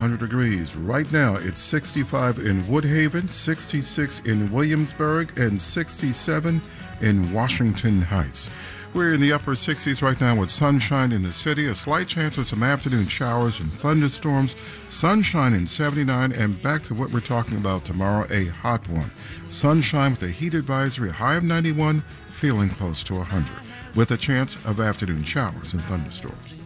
100 degrees. Right now, it's 65 in Woodhaven, 66 in Williamsburg, and 67 in Washington Heights. We're in the upper 60s right now with sunshine in the city, a slight chance of some afternoon showers and thunderstorms, sunshine in 79, and back to what we're talking about tomorrow, a hot one. Sunshine with a heat advisory, a high of 91, feeling close to 100, with a chance of afternoon showers and thunderstorms.